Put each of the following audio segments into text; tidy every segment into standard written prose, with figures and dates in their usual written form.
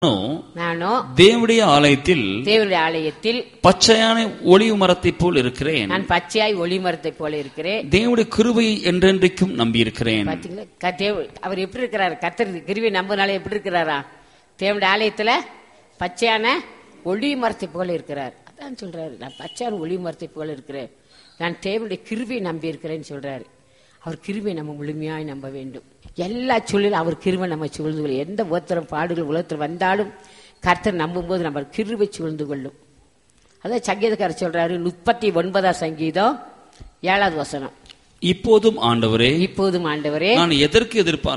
நானோ தேவனுடைய ஆலயத்தில் பச்சையான ஒளிவு மரத்தை போல் இருக்கிறேன். நான் பச்சையாய் ஒளி மரத்தை போல இருக்கிறேன். தேவனுடைய கிருபையை என்றென்றைக்கும் நம்பி இருக்கிறேன். அவர் எப்படி இருக்கிறார்? கர்த்தர் கிருபையை நம்பினாலே எப்படி இருக்கிறாரா? தேவனுடைய ஆலயத்துல பச்சையான ஒளி மரத்தை போல இருக்கிறார். அதான் சொல்றாரு, நான் பச்சையான ஒளி மரத்தை போல இருக்கிறேன். நான் தேவனுடைய கிருபையை நம்பி இருக்கிறேன்னு சொல்றாரு. அவர் கிருபையை நம்ம முழுமையாய் நம்ப வேண்டும். எல்லா சூழலும் அவர் கிருபை நம்ம சூழ்ந்து கொள்ளும். எந்த உலகத்திலும் பாடுகள் உலகத்தில் வந்தாலும் கர்த்தர் நம்பும் போது நம்ம கிருபை சூழ்ந்து கொள்ளும். அதான் சங்கீதக்காரர் சொல்றாரு, 39 சங்கீதம் 7வது வசனம். இப்போதும் ஆண்டவரே நான் எதற்கு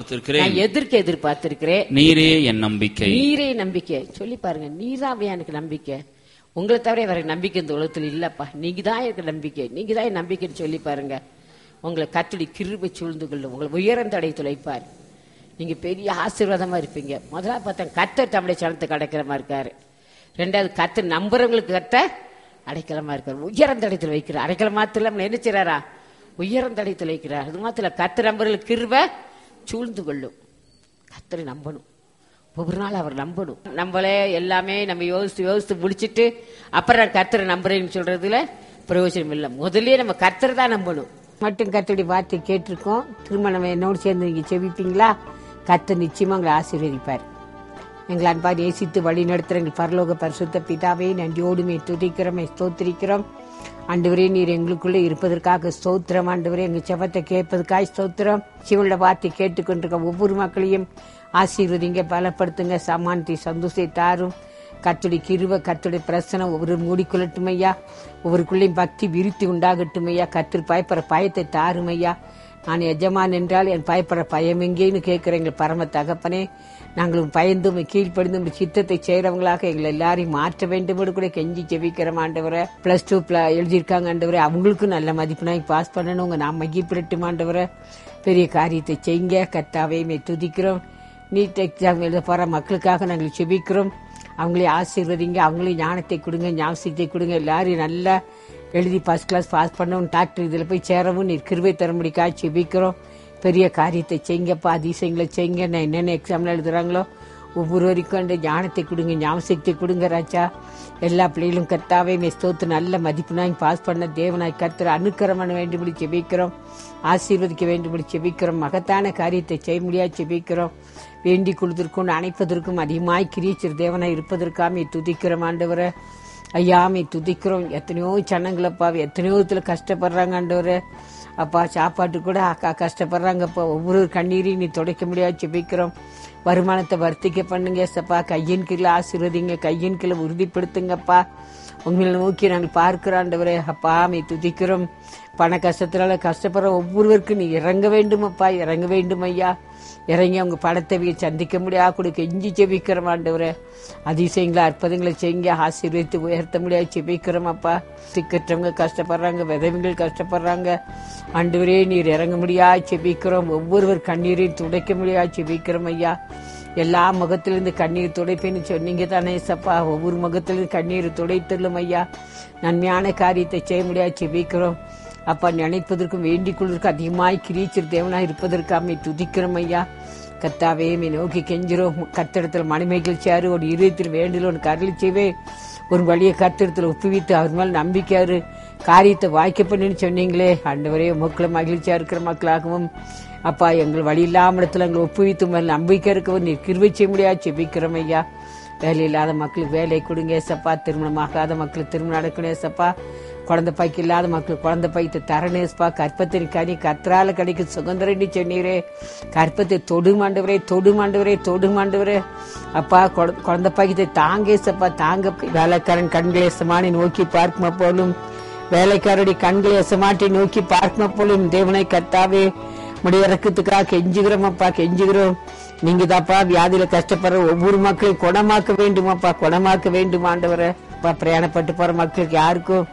எதிர்பார்த்திருக்கிறேன், நீரே என் நம்பிக்கை. நீரே நம்பிக்கை சொல்லி பாருங்க. நீராவே எனக்கு நம்பிக்கை. உங்களை தவிர வேற நம்பிக்கை இந்த உலகத்தில் இல்லப்பா. நீங்க தான் எனக்கு நம்பிக்கை, நீங்க தான் என் நம்பிக்கைன்னு சொல்லி பாருங்க. உங்களை கர்த்தருடைய கிருபை சூழ்ந்து கொள்ளும். உங்களை உயர்ந்த அடைய துளைப்பார். நீங்க பெரிய ஆசீர்வாதமா இருப்பீங்க. முதல்ல பார்த்தா கர்த்தர் தம்முடைய சனத்துக்கு அடைக்கலமா இருக்காரு. ரெண்டாவது கர்த்தர் நம்புறவங்களுக்கு கர்த்தர் அடைக்கலமா இருக்காரு. உயர்ந்த அடைத்துல வைக்கிறார். அடைக்கலம் மாத்திரம் என்ன செய்றாரா? உயர்ந்த அடைத்துல வைக்கிறார். அது மாத்திரம் கர்த்தர் நம்புறவங்களுக்கு கிருபை சூழ்ந்து கொள்ளும். கர்த்தரை நம்பணும். ஒவ்வொரு நாள் அவர் நம்பணும். நம்மளே எல்லாமே நம்ம யோசித்து முடிச்சிட்டு அப்புறம் கர்த்தரை நம்புறேன்னு சொல்றதுல பிரயோஜனம் இல்லை. முதல்ல நம்ம கர்த்தரை தான் நம்பணும். மட்டும் கர்த்தருடைய வார்த்தை கேட்டிருக்கோம். திரும்ப நம்ம என்னோடு சேர்ந்து நீங்க செவிப்பீங்களா? கர்த்தர் நிச்சயமா உங்களை ஆசீர்வதிப்பார். எங்களை அன்பாக நேசித்து வழி நடத்துற எங்கள் பரலோக பரிசுத்த பிதாவே, நன்றியோடுமே துதிக்கிறோம், ஸ்தோத்திரிக்கிறோம். ஆண்டவரே, நீர் எங்களுக்குள்ளே இருப்பதற்காக ஸ்தோத்திரம். ஆண்டவரே, எங்கள் செபத்தை கேட்பதற்காக ஸ்தோத்திரம். சிவனோட வார்த்தை கேட்டுக்கொண்டிருக்க ஒவ்வொரு மக்களையும் ஆசீர்வதிங்க, பலப்படுத்துங்க, சமானத்தை சந்தோஷத்தை தாரும். கர்த்தருடைய கிருபை, கர்த்தருடைய பிரசனம் ஒவ்வொரு மூடிக்கொள்ளட்டும் ஐயா. ஒவ்வொருக்குள்ளேயும் பக்தி விருத்தி உண்டாகட்டும் ஐயா. கர்த்தர் பயப்படுற பயத்தை தாரும் ஐயா. நான் எஜமான் என்றால் என் பயப்படுற பயம் எங்கேன்னு கேட்கிற எங்கள் பரம தகப்பனே, நாங்களும் பயந்தும் கீழ்ப்படிந்தும் சித்தத்தை செய்யறவங்களாக எங்களை எல்லாரையும் மாற்ற வேண்டும் கூட கெஞ்சி ஜெபிக்கிறோம். ஆண்டவரை +2 எழுதியிருக்காங்க ஆண்டவரை, அவங்களுக்கும் நல்ல மதிப்பெண்ணாய் பாஸ் பண்ணணும். நாம் மகிழ்ப்பிடட்டும் ஆண்டவரை. பெரிய காரியத்தை செய்யுங்க கர்த்தாவே. துதிக்கிறோம். நீட் எக்ஸாம் எழுத போற மக்களுக்காக நாங்கள் ஜெபிக்கிறோம். அவங்களே ஆசீர்வதிங்க, அவங்களையும் ஞானத்தை கொடுங்க, ஞாபகத்தை கொடுங்க. எல்லாரும் நல்லா எழுதி ஃபர்ஸ்ட் கிளாஸ் பாஸ் பண்ணவும், டாக்டர் இதில் போய் சேரவும் நீர் கிருபை தரும்படிக்காக செபிக்கிறோம். பெரிய காரியத்தை செய்யுங்கப்பா, அதிசயங்களை செய்யுங்க. நான் என்னென்ன எக்ஸாம்ல எழுதுறாங்களோ ஒவ்வொருவருக்கும் அந்த ஞானத்தை கொடுங்க, ஞாபகத்தை கொடுங்க ராஜா. எல்லா பிள்ளைகளும் கர்த்தாவே ஸ்தோத்திர நல்ல மதிப்புனாய் பாஸ் பண்ண தேவனாய் கர்த்தர் அனுக்கிரமண வேண்டும்படி செபிக்கிறோம். ஆசீர்வதிக்க வேண்டும்படி செபிக்கிறோம். மகத்தான காரியத்தை செய்ய முடியாது செபிக்கிறோம். வேண்டி கொடுத்திருக்கும் அணைப்பதற்கும் அதிகமாய் கிரியச்சர் தேவனாய் இருப்பதற்காக துதிக்கிறோம் ஆண்டவரை. ஐயாமே துதிக்கிறோம். எத்தனையோ சனங்களப்பா, எத்தனையோ விதத்துல கஷ்டப்படுறாங்க ஆண்டவரை. அப்பா சாப்பாட்டு கூட அக்கா கஷ்டப்படுறாங்கப்பா. ஒவ்வொரு கண்ணீரையும் நீ துடைக்க முடியாது செபிக்கிறோம். வருமானத்தை வர்த்திக்க பண்ணுங்க சப்பா. கையின் கீழே ஆசீர்வதிங்க, கையின் கீழே உறுதிப்படுத்துங்கப்பா. உங்களை நோக்கி நாங்கள் பார்க்கிறோம் ஆண்டவரே. அப்பா துதிக்கிறோம். பண கஷ்டத்தினால கஷ்டப்படுற ஒவ்வொருவருக்கும் நீ இறங்க வேண்டும் அப்பா, இறங்க வேண்டும் ஐயா. இறங்கி அவங்க பணத்தை சந்திக்க முடியாது கொடுக்க எஞ்சி செபிக்கிறோம் ஆண்டவரே. அதிசயங்களை அற்புதங்களை செய்யுங்க, ஆசீர்வதித்து உயர்த்த முடியாது செபிக்கிறோம் அப்பா. சிக்கற்றவங்க கஷ்டப்படுறாங்க, விதவைகள் கஷ்டப்படுறாங்க ஆண்டவரே. நீர் இறங்க முடியாது செபிக்கிறோம். ஒவ்வொருவர் கண்ணீரையும் துடைக்க முடியாது செபிக்கிறோம் ஐயா. எல்லா முகத்திலிருந்து கண்ணீர் துடைப்பேன்னு சொன்னீங்க தானே சப்பா. ஒவ்வொரு முகத்திலிருந்து கண்ணீர் துடைத்தள்ளும் ஐயா. நன்மையான காரியத்தை செய்ய முடியாது செபிக்கிறோம் அப்பா. நினைப்பதற்கும் வேண்டிக் கொள்வதற்கும் அதிகமாய் கிரீச்சர் தேவனாய் இருப்பதற்காக துதிக்கிறோம் ஐயா. கர்த்தாவே நோக்கி கெஞ்சிரோம். கர்த்தரிடத்தில் மணிமைகள் சேரு ஒரு இதயத்தில் வேண்டில் ஒன்று கருளி செய்வே. ஒரு வழியை கர்த்தரிடத்தில் ஒப்புவித்து அவர் மேல் நம்பிக்கையாரு காரியத்தை வாய்க்க பண்ணுன்னு சொன்னீங்களே ஆண்டவரே. மக்களை மகிழ்ச்சியா இருக்கிற மக்களாகவும் அப்பா எங்கள் வழி இல்லாம இடத்துல எங்களை ஒப்புவித்து மேல் நம்பிக்கை இருக்கவும் நீர் கிருபை செய்ய முடியாது செபிக்கிறோம் ஐயா. வேலை இல்லாத மக்களுக்கு வேலை கொடுங்க ஏசப்பா. திருமணமாகாத மக்களுக்கு திருமணம் நடக்கணும் ஏசப்பா. குழந்தை பாய்க்கு இல்லாத மக்களுக்கு குழந்தை பாய்க்கு தரணேஸ்பா. கற்பத்தின் கனி கற்றால கிடைக்கும் சுதந்திரன்னு சொன்னீரே. கற்பத்தை தொடுமாண்டவரே, தொடுமாண்டவரே, தொடுமாண்டவரே அப்பா. குழந்தை பாய்க்கத்தை தாங்கேசப்பா, தாங்க. வேலைக்காரன் கண்களை எசமானி நோக்கி பார்க்குமா போலும், வேலைக்காரருடைய கண்களை எசமாட்டி நோக்கி பார்க்குமா போலும் தேவனை கர்த்தாவே முடிய இறக்கத்துக்காக கெஞ்சுகிறோம் அப்பா, கெஞ்சுகிறோம். நீங்க தாப்பா வியாதியில கஷ்டப்படுற ஒவ்வொரு மக்களையும் குணமாக்க வேண்டுமாப்பா, குணமாக்க வேண்டும் ஆண்டவரை. பிரயாணப்பட்டு போற மக்களுக்கு யாருக்கும்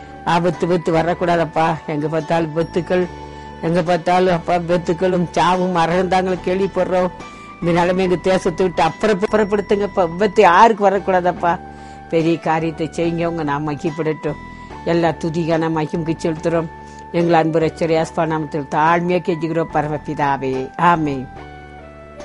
ஆபத்து வரக்கூடாதப்பா. எங்க பார்த்தாலும் விபத்துக்கள், எங்க பார்த்தாலும் அப்பா விபத்துக்களும் சாவும் மரணந்தாங்களும் கேள்விப்படுறோம். இந்த நிலைமை எங்க தேசத்தை விட்டு அப்புறப்படுத்துங்கப்பா. விபத்து யாருக்கு வரக்கூடாதப்பா. பெரிய காரியத்தை செய்யுங்க. உங்க நாம் மகிப்படட்டும். எல்லா துதிகான மகிமுக்கு செலுத்துறோம். எங்கள் அன்பு ரட்சகர் இயேசுவின் நாமத்தில் தாழ்மையா கெஞ்சுகிறோம் பரமபிதாவே, ஆமென்.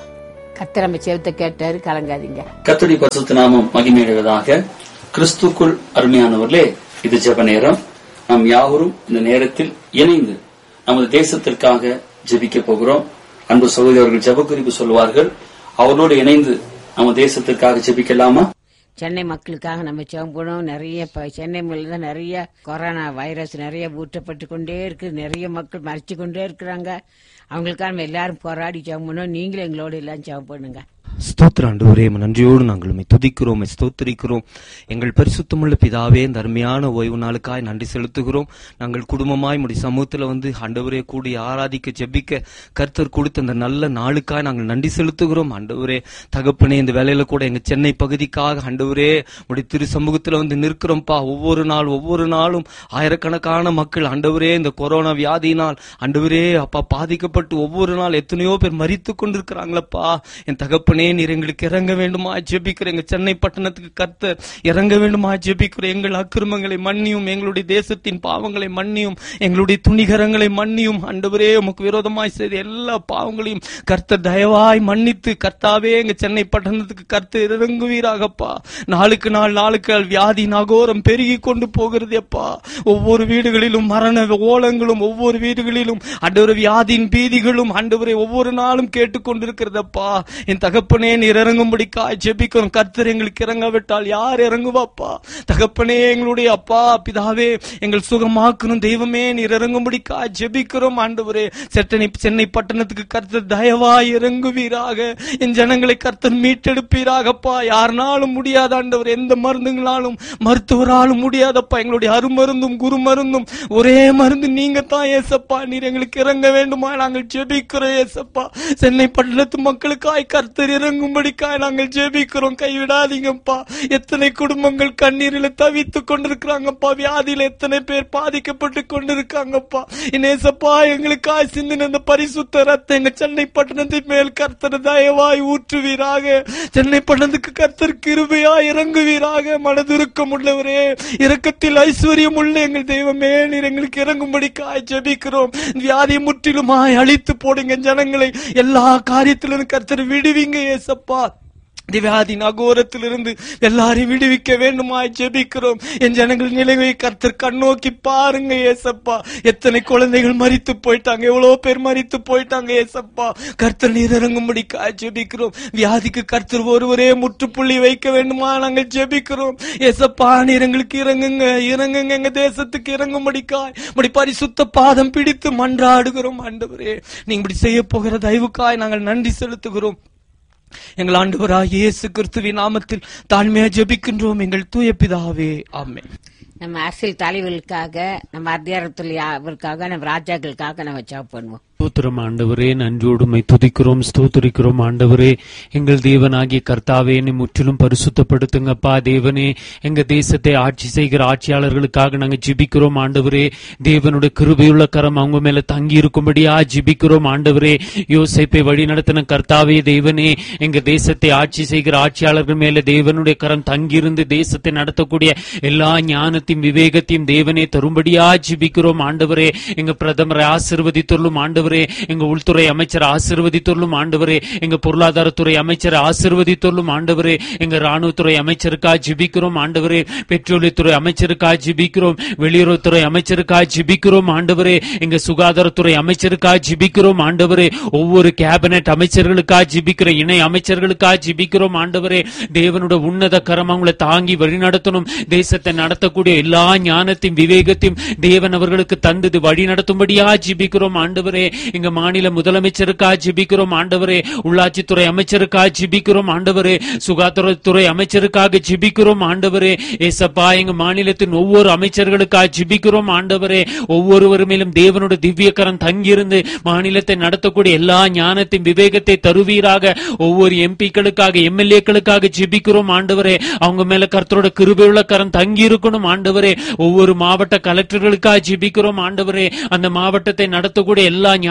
கர்த்தர் நம்ம செவத்தை கேட்டாரு, கலங்காதீங்க. கர்த்தருடைய பரிசுத்த நாமம் மகிமையடைவதாக. கிறிஸ்துக்குள் அருமையானவர்களே, இது ஜெப நேரம். நாம் யாவரும் இந்த நேரத்தில் இணைந்து நமது தேசத்திற்காக ஜெபிக்க போகிறோம். அன்பு சகோதரர்கள் ஜெப குறிப்பு சொல்வார்கள். அவரோடு இணைந்து நம்ம தேசத்திற்காக ஜெபிக்கலாமா? சென்னை மக்களுக்காக நம்ம ஜெபம் போனோம். நிறைய சென்னை மேல நிறைய கொரோனா வைரஸ் நிறைய ஊற்றப்பட்டு கொண்டே இருக்கு. நிறைய மக்கள் மறைச்சு கொண்டே இருக்கிறாங்க. அவங்களுக்காக நம்ம எல்லாரும் போராடி ஜெபம் பண்ணோம். நீங்களும் எங்களோட எல்லாம் ஜெபம் பண்ணுங்க. ஸ்தோத்திர ஆண்டவரே, நன்றியோடு நாங்கள் துதிக்கிறோம், ஸ்தோத்திரிக்கிறோம். எங்கள் பரிசுத்தமுள்ள பிதாவே, இந்த அருமையான ஓய்வு நாளுக்காய் நன்றி செலுத்துகிறோம். நாங்கள் குடும்பமாய் முடி சமூகத்துல ஆண்டவரே கூடி ஆராதிக்க ஜெபிக்க கர்த்தர் கொடுத்த அந்த நல்ல நாளுக்காய் நாங்கள் நன்றி செலுத்துகிறோம். ஆண்டவரே தகப்பனே, இந்த வேலையில கூட எங்க சென்னை பகுதிக்காக ஆண்டவரே முடி திரு சமூகத்துல நிற்கிறோம்ப்பா. ஒவ்வொரு நாளும் ஆயிரக்கணக்கான மக்கள் ஆண்டவரே இந்த கொரோனா வியாதியினால் ஆண்டவரே அப்பா பாதிக்கப்பட்டு ஒவ்வொரு நாள் எத்தனையோ பேர் மரித்து கொண்டிருக்கிறாங்களப்பா. என் தகப்பனே, நீர் எங்களுக்கு இறங்க வேண்டுமா ஜெபிக்கிறேன். எங்க சென்னை பட்டணத்துக்கு கர்த்தர் இறங்க வேண்டுமா ஜெபிக்கிறேன். எங்கள் அக்கிரமங்களை மன்னியும், எங்களுடைய தேசத்தின் பாவங்களை மன்னியும், எங்களுடைய துணிகரங்களை மன்னியும். ஆண்டவரே, உமக்கு விரோதமாய் செய்த எல்லா பாவங்களையும் கர்த்தர் தயவாய் மன்னித்து கர்த்தாவே எங்க சென்னை பட்டணத்துக்கு கர்த்தர் இறங்குவீராகப்பா. நாளுக்கு நாள் வியாதி நகோரம் பெருகி கொண்டு போகிறது அப்பா. ஒவ்வொரு வீடுகளிலும் மரண ஓலங்களும், ஒவ்வொரு வீடுகளிலும் ஆண்டவரே வியாதியின் பீதிகளும் ஆண்டவரே ஒவ்வொரு நாளும் கேட்டுக்கொண்டிருக்கிறதப்பா. என் தகப்பனே, நீர் இறங்கும்படிக்காய் ஜெபிக்கிறோம். கர்த்தர் எங்களுக்கு இறங்காவிட்டால் யார் இறங்குவாப்பா? தகப்பனே, எங்களுடைய அப்பா பிதாவே, எங்கள் சுகமாக்கணும் தெய்வமே, நீர் இறங்கும்படிக்காய் ஜெபிக்கிறோம். ஆண்டவரே, சென்னை பட்டணத்துக்கு கர்த்தர் தயவாய் இறங்குவீராக. என் ஜனங்களை கர்த்தர் மீட்டெடுப்பீராகப்பா. யாருனாலும் முடியாத ஆண்டவர், எந்த மருந்துகளாலும் மருத்துவராலும் முடியாதப்பா. எங்களுடைய அருமருந்தும் குரு மருந்தும் ஒரே மருந்து நீங்க தான் ஏசப்பா. நீர் எங்களுக்கு இறங்க வேண்டுமா நாங்கள் ஜெபிக்கிறோம் ஏசப்பா. சென்னை பட்டணத்து மக்களுக்காய் கர்த்தர் இறங்கும்படிக்காய் நாங்கள் ஜெபிக்கிறோம். கைவிடாதீங்கப்பா. எத்தனை குடும்பங்கள் கண்ணீரில் தவித்துக் கொண்டிருக்கிறாங்கப்பா. வியாதியில எத்தனை பேர் பாதிக்கப்பட்டு கொண்டிருக்காங்கப்பா. இனேசப்பா, எங்களுக்காய் சிந்தின அந்த பரிசுத்த ரத்தம் எங்க சென்னை பட்டணத்தின் மேல் கர்த்தர் தயவாய் ஊற்றுவீராக. சென்னை பட்டணத்துக்கு கர்த்தர் கிருபையாய் இறங்குவீராக. மனதுருக்கம் உள்ளவரே, இரக்கத்தில் ஐஸ்வர்யம் உள்ள எங்கள் தெய்வமே, நீர் எங்களுக்கு இறங்கும்படிக்காய் ஜெபிக்கிறோம். வியாதியை முற்றிலுமாய் அழித்து போடுங்க. ஜனங்களை எல்லா காரியத்திலும் கர்த்தர் விடுவீங்க ஏசப்பா. வியாதி நகோரத்திலிருந்து எல்லாரையும் விடுவிக்க வேண்டுமாய் ஜெபிக்கிறோம். என் ஜனங்கள் நிலையை கர்த்தர் கண்ணோக்கி பாருங்க ஏசப்பா. எத்தனை குழந்தைகள் மரித்து போயிட்டாங்க, எவ்வளவு பேர் மரித்து போயிட்டாங்க ஏசப்பா. கர்த்தர் நீர் இறங்கும்படிக்காய் ஜெபிக்கிறோம். வியாதிக்கு கர்த்தர் ஒருவரே முற்றுப்புள்ளி வைக்க வேண்டுமா நாங்கள் ஜெபிக்கிறோம் ஏசப்பா. நீர் எங்களுக்கு இறங்குங்க, எங்க தேசத்துக்கு இறங்கும்படிக்காய் இப்படி பரிசுத்த பாதம் பிடித்து மன்றாடுகிறோம். ஆண்டவரே, நீங்க இப்படி செய்ய போகிற தயவுக்காய் நாங்கள் நன்றி செலுத்துகிறோம். எங்கள் ஆண்டவராகிய இயேசு கிறிஸ்துவின் நாமத்தில் தாழ்மையா ஜெபிக்கின்றோம் எங்கள் தூய பிதாவே, ஆமென். நம்ம அரசியல் தலைவர்களுக்காக, நம்ம அதிகாரத்துக்காக, நம்ம ராஜாக்களுக்காக நம்ம ஜெபம் பண்ணுவோம். ஸ்தோத்திரம் ஆண்டவரே, நன்றியோடுமை துதிக்கிறோம், ஸ்தோத்திரிக்கிறோம் ஆண்டவரே. எங்கள் தேவனாகிய கர்த்தாவே, என்னை முற்றிலும் பரிசுத்தப்படுத்துங்கப்பா. தேவனே, எங்க தேசத்தை ஆட்சி செய்கிற ஆட்சியாளர்களுக்காக நாங்க ஜிபிக்கிறோம் ஆண்டவரே. தேவனுடைய கிருபையுள்ள கரம் அவங்க மேல தங்கி இருக்கும்படியா ஜிபிக்கிறோம் ஆண்டவரே. யோசேப்பை வழி நடத்தின கர்த்தாவே தேவனே, எங்க தேசத்தை ஆட்சி செய்கிற ஆட்சியாளர்கள் மேல தேவனுடைய கரம் தங்கியிருந்து தேசத்தை நடத்தக்கூடிய எல்லா ஞானத்தையும் விவேகத்தையும் தேவனே தரும்படியா ஜிபிக்கிறோம் ஆண்டவரே. எங்க பிரதமரை ஆசீர்வதித்துள்ளும் ஆண்டவரே. எங்க உள்துறை அமைச்சர் ஆசீர்வதித்துள்ளும் ஆண்டவரே. எங்க பொருளாதாரத்துறை அமைச்சர் ஆசீர்வதித்துள்ளும் ஆண்டவரே. எங்க ராணுவத்துறை அமைச்சருக்காக ஜிபிக்கிறோம் ஆண்டவரே. பெட்ரோலியத்துறை அமைச்சருக்காக ஜிபிக்கிறோம். வெளியுறவுத்துறை அமைச்சருக்காக ஜிபிக்கிறோம் ஆண்டவரே. எங்க சுகாதாரத்துறை அமைச்சருக்காக ஜிபிக்கிறோம் ஆண்டவரே. ஒவ்வொரு கேபினெட் அமைச்சர்களுக்காக ஜிபிக்கிறோம், இணை அமைச்சர்களுக்காக ஜிபிக்கிறோம் ஆண்டவரே. தேவனுடைய உன்னத கரம் அவங்களை தாங்கி வழிநடத்தணும். தேசத்தை நடத்தக்கூடிய எல்லா ஞானத்தையும் விவேகத்தையும் தேவன் அவர்களுக்கு தந்தது வழி நடத்தும்படியா ஜிபிக்கிறோம் ஆண்டவரே. எங்க மாநில முதலமைச்சருக்காக ஜெபிக்கிறோம் ஆண்டவரே. உள்ளாட்சித்துறை அமைச்சருக்காக ஜெபிக்கிறோம் ஆண்டவரே. சுகாதாரத்துறை அமைச்சருக்காக ஜெபிக்கிறோம் ஆண்டவரே. ஏசப்பா, எங்க மாநிலத்தின் ஒவ்வொரு அமைச்சர்களுக்காக ஜெபிக்கிறோம் ஆண்டவரே. ஒவ்வொருவர் மேலும் தேவனுடைய திவ்யக்கரம் தங்கியிருந்து மாநிலத்தை நடத்தக்கூடிய எல்லா ஞானத்தின் விவேகத்தை தருவீராக. ஒவ்வொரு எம்பிக்களுக்காக எம்எல்ஏக்களுக்காக ஜெபிக்கிறோம் ஆண்டவரே. அவங்க மேல கர்த்தரோட கிருபையுள்ள கரம் தங்கி இருக்கணும் ஆண்டவரே. ஒவ்வொரு மாவட்ட கலெக்டர்களுக்காக ஜெபிக்கிறோம் ஆண்டவரே. அந்த மாவட்டத்தை நடத்தக்கூடிய எல்லா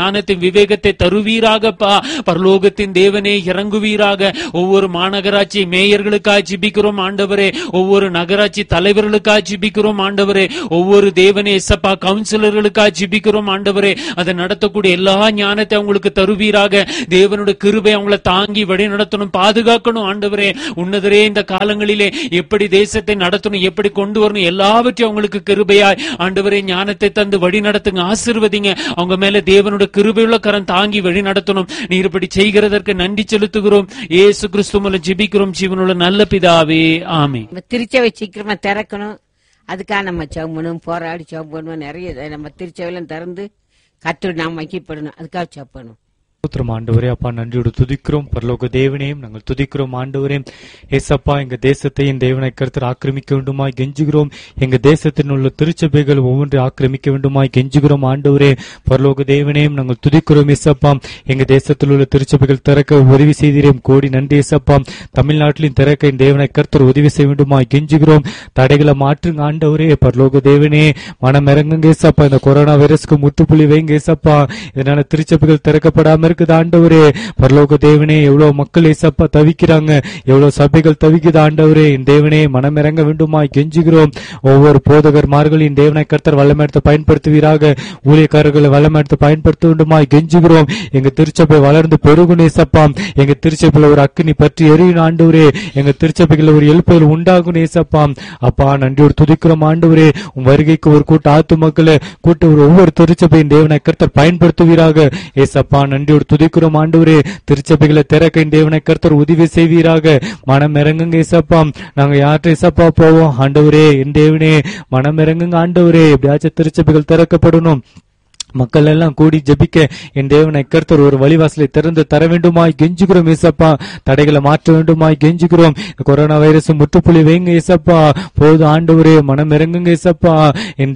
ஞானத்தை விவேகத்தை தருவீராகப்பா. பரலோகத்தின் தேவனே இறங்குவீராக. ஒவ்வொரு மாநகராட்சி மேயர்களுக்காக ஜெபிக்கிறோம் ஆண்டவரே. ஒவ்வொரு நகராட்சி தலைவர்களுக்காக ஜெபிக்கிறோம் ஆண்டவரே. ஒவ்வொரு தேவனே எசப்பா கவுன்சிலர்களுக்காக ஜெபிக்கிறோம் ஆண்டவரே. அதை நடத்தக்கூடிய எல்லா ஞானத்தை அவங்களுக்கு தருவீராக. தேவனுடைய கிருபை அவங்களை தாங்கி வழி நடத்தணும், பாதுகாக்கணும் ஆண்டவரே. உன்னதரே இந்த காலங்களிலே எப்படி தேசத்தை நடத்தணும், எப்படி கொண்டு வரணும், எல்லாவற்றையும் அவங்களுக்கு கிருபையாய் ஆண்டவரே ஞானத்தை தந்து வழி நடத்துங்க, ஆசீர்வதிங்க. அவங்க மேல தேவனுடைய கிருபையுள்ள கரம் தாங்கி வழி நடத்தணும். நீர் இப்படி செய்கிறதற்கு நன்றி செலுத்துகிறோம். இயேசு கிறிஸ்து மூலம் ஜெபிக்கிறோம் ஜீவனுள்ள நல்ல பிதாவே, ஆமென். திருச்சபை சீக்கிரமா திறக்கணும். அதுக்காக நம்ம ஜெபம் பண்ணுவோம், போராடி ஜெபம் பண்ணுவோம். நிறைய நம்ம திருச்சபையெல்லாம் திறந்து கர்த்தர் நாம் மகிமைப்படணும். அதுக்காக ஜெபம் பண்ணுவோம். ஸ்தோத்திரம் ஆண்டவரே. அப்பா நன்றியோடு துதிக்கிறோம். பரலோக தேவனையும் நாங்கள் துதிக்கிறோம் ஆண்டவரே. ஏசப்பா எங்க தேசத்தை என் தேவனை கர்த்தர் ஆக்கிரமிக்க வேண்டுமாய் கெஞ்சுகிறோம். எங்க தேசத்தில் உள்ள திருச்சபைகள் ஒவ்வொன்றை ஆக்கிரமிக்க வேண்டுமாய் கெஞ்சுகிறோம் ஆண்டவரே. பரலோக தேவனையும் நாங்கள் துதிக்கிறோம் ஏசப்பா. எங்க தேசத்தில் உள்ள திருச்சபைகள் திறக்க உதவி செய்தீரேன், கோடி நன்றி ஏசப்பா. தமிழ்நாட்டிலும் திறக்க என் தேவனை கர்த்தர் உதவி செய்ய வேண்டுமாய் கெஞ்சுகிறோம். தடைகளை மாற்றுங்க ஆண்டவரே. பரலோக தேவனே மனம் இறங்குங்க ஏசப்பா. இந்த கொரோனா வைரஸ்க்கு முற்றுப்புள்ளி வைங்க ஏசப்பா. இதனால திருச்சபைகள் திறக்கப்படாம இருக்குது ஆண்டவரே. பரலோக தேவனே எவ்வளவு மக்கள் ஏசப்பா தவிக்கிறாங்க, எவ்வளவு சபைகள் தவிக்குது ஆண்டவரே. என் தேவனே மனம் இறங்க வேண்டுமாய் கெஞ்சுகிறோம். ஒவ்வொரு போதகர்மார்களின் தேவனை கர்த்தர் வல்லமையத்தை பயன்படுத்துவீராக. ஊழியக்காரர்களை வல்லமையத்தை பயன்படுத்த வேண்டுமாய் கெஞ்சுகிறோம். எங்க திருச்சபை வளர்ந்து பெருகும் ஏசப்பா. எங்க திருச்சபையில ஒரு அக்கினி பற்றி எரியும் ஆண்டவரே. எங்க திருச்சபைகள் ஒரு எழுப்புதல் உண்டாகும் ஏசப்பா. அப்பா நன்றியோடு துதிக்கிறோம் ஆண்டவரே. உன் வருகைக்கு ஒரு கூட்ட ஆத்து மக்களை கூட்ட ஒவ்வொரு திருச்சபையின் தேவனை கர்த்தர் பயன்படுத்துவீராக ஏசப்பா. நன்றியோடு துதிக்கிறோம் ஆண்டவரே. திருச்சபைகளை திறக்க தேவனை கர்த்தர் உதவி செய்வீராக. மனம் இறங்குங்க ஏசப்பா. நாங்க யார்கிட்ட ஏசப்பா போவோம் ஆண்டவரே. என் தேவனே மனம் இறங்குங்க ஆண்டவரே. எப்படியாச்சும் திருச்சபைகள் திறக்கப்படணும். மக்கள் எல்லாம் கூடி ஜெபிக்க என் தேவனை கர்த்தர் ஒரு வழிவாசலை திறந்து தர வேண்டுமாய் கெஞ்சுகிறோம் ஏசப்பா. தடைகளை மாற்ற வேண்டுமாய் கெஞ்சுகிறோம். கொரோனா வைரஸ் முற்றுப்புள்ளி வைங்க ஏசப்பா. போது ஆண்டவரே மனம் இறங்குங்க ஏசப்பா. என்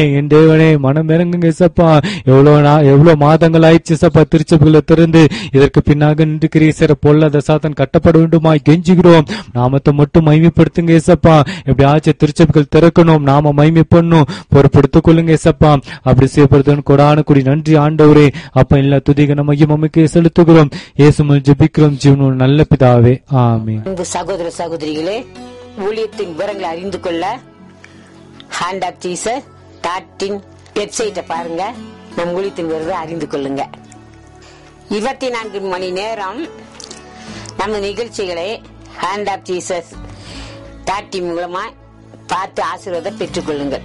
தேவனே மனம் இறங்குங்க ஏசப்பா. எவ்வளவு மாதங்கள் ஆயிடுச்சு ஏசப்பா திருச்சபைகளை திறந்து. இதற்கு பின்னாக நின்று கிரீசர பொல்லாத சாத்தான் கட்டப்பட வேண்டுமாய் கெஞ்சுகிறோம். நாமத்தை மட்டும் மகிமைப்படுத்துங்க ஏசப்பா. எப்படியாச்சும் திருச்சபைகள் திறக்கணும், நாம மகிமை பண்ணும், பொறுப்படுத்திக் கொள்ளுங்க ஏசப்பா. அப்படி செய்யப்படுது கூடி நன்றி ஆண்டவரே. அப்ப எல்லா துதிக மையமமைக்கு செலுத்துகிறோம். இயேசுவில் ஜெபிக்கிறோம் ஜீவனுள்ள நல்ல பிதாவே, ஆமென். சகோதர சகோதரிகளே, ஊழியத்தின் விவரங்களை அறிந்து கொள்ள ஹேண்ட் ஆஃப் ஜீசஸ் வெப்சைட்டை பாருங்க. நம் ஊழியத்தின் விவரத்தை அறிந்து கொள்ளுங்க. 24 மணி நேரம் நம்ம நிகழ்ச்சிகளை ஹேண்ட் ஆஃப் ஜீசஸ் மூலமா பார்த்து ஆசீர்வாதம் பெற்றுக் கொள்ளுங்கள்.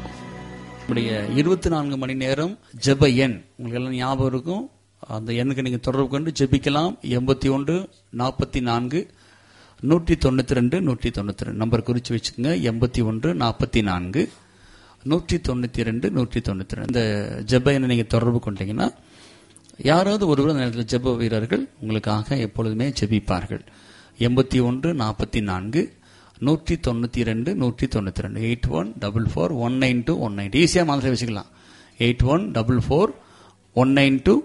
24 மணி நேரம் ஜெப எண் உங்களுக்கு எல்லாம் ஞாபகம் இருக்கும். அந்த எண்ணுக்கு நீங்க தொடர்பு கொண்டு ஜெபிக்கலாம். 81 44 192 192 நம்பர் குறிச்சு வச்சுக்கோங்க. 81 44 192 192 இந்த ஜெப எண்ணை நீங்க தொடர்பு கொண்டீங்கன்னா யாராவது ஒருவர் அந்த நேரத்தில் ஜெப வீரர்கள் உங்களுக்காக எப்பொழுதுமே ஜெபிப்பார்கள். 81 44 192 192 8144192192 ஈஸியா மாதிரி வச்சுக்கலாம். 8144192192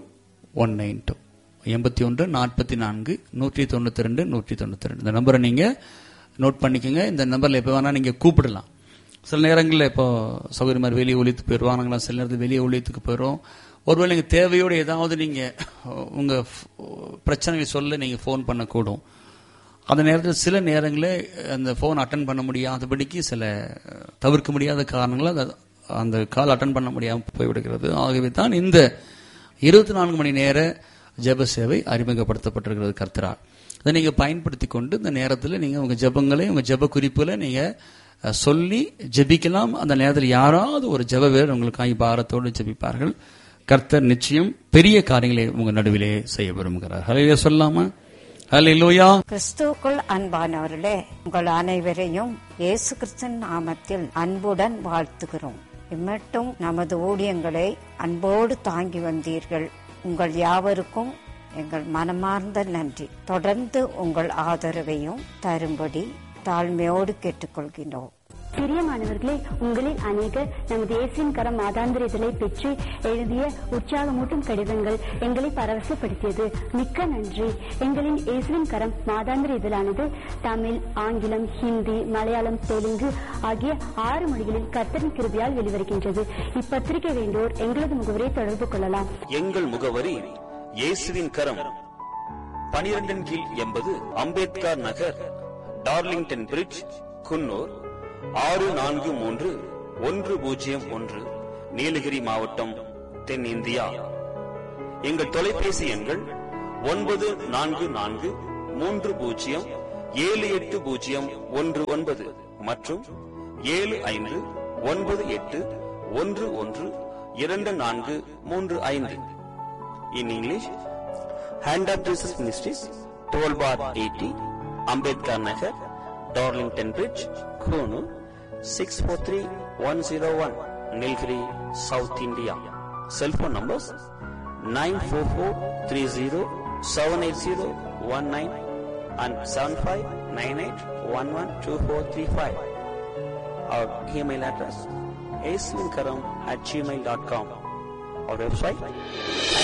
81 44 192 192 இந்த நம்பரை நீங்க நோட் பண்ணிக்கோங்க. இந்த நம்பர்ல எப்ப வேணா நீங்க கூப்பிடலாம். சில நேரங்களில் இப்போ சௌகரிய மாதிரி வெளியே ஒழித்துக்கு போயிடுவாங்களா, சில நேரத்தில் வெளியே ஒழித்துக்கு போயிடும். ஒருவேளை நீங்க தேவையோடு ஏதாவது நீங்க உங்க பிரச்சனைகளை சொல்ல நீங்க போன் பண்ணக்கூடும். அந்த நேரத்தில் சில நேரங்களில் அந்த போன் அட்டன் பண்ண முடியாதபடிக்கு சில தவிர்க்க முடியாத காரணங்களால் அந்த கால் அட்டன் பண்ண முடியாமல் போய்விடுகிறது. ஆகவே தான் இந்த 24 மணி நேர ஜெப சேவை அறிமுகப்படுத்தப்பட்டிருக்கிறது கர்த்தரால். அதை நீங்க பயன்படுத்தி கொண்டு இந்த நேரத்தில் நீங்க உங்க ஜெபங்களை உங்க ஜெப குறிப்புகளை நீங்க சொல்லி ஜெபிக்கலாம். அந்த நேரத்தில் யாராவது ஒரு ஜெப வீரர் உங்களுக்காக பாரத்தோடு ஜெபிப்பார்கள். கர்த்தர் நிச்சயம் பெரிய காரியங்களை உங்க நடுவிலே செய்ய விரும்புகிறார். ஹல்லேலூயா சொல்லாமா? ஹல்லேலூயா. கிறிஸ்துவுக்குள் அன்பானவர்களே, உங்கள் அனைவரையும் இயேசு கிறிஸ்துவின் நாமத்தில் அன்புடன் வாழ்த்துகிறோம். இம்மட்டும் நமது ஊழியங்களை அன்போடு தாங்கி வந்தீர்கள். உங்கள் யாவருக்கும் எங்கள் மனமார்ந்த நன்றி. தொடர்ந்து உங்கள் ஆதரவையும் தரும்படி தாழ்மையோடு கேட்டுக்கொள்கிறோம். பிரியமானவர்களே, உங்களில் அநேகர் நமது இயேசுவின் கரம் மாதாந்திர இதழை பெற்று எழுதிய உற்சாகமூட்டும் கடிதங்கள் எங்களை பரவசப்படுத்தியது. மிக்க நன்றி. எங்களின் இயேசுவின் கரம் மாதாந்திர இதழானது தமிழ், ஆங்கிலம், ஹிந்தி, மலையாளம், தெலுங்கு ஆகிய 6 மொழிகளில் கர்த்தரின் கிருபையால் வெளிவருகின்றது. இப்பத்திரிகை வேண்டுவோர் எங்களது முகவரியை தொடர்பு கொள்ளலாம். எங்கள் முகவரி இயேசுவின் கரம், 12 கீழ் 80 அம்பேத்கர் நகர், டார்லிங்டன் பிரிட்ஜ், குன்னூர் 643101, நீலகிரி மாவட்டம், தென்னிந்தியா. எங்கள் தொலைபேசி எண்கள் 9443078019 மற்றும் 7598112435. In English, Hand of Jesus Ministries, 12 bar 80, Ambedkar Nagar, Darlington Bridge, Konoor, 643101, Nilgiri, South India. Cell phone numbers 944307801 and 7598112435. Our email address aswinkaram@gmail.com. Our website